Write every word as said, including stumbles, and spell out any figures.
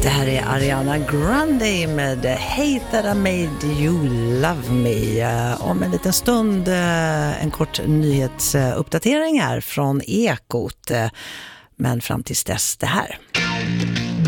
Det här är Ariana Grande med Hate That I Made You Love Me. Om en liten stund en kort nyhetsuppdatering här från Ekot. Men fram tills dess det här.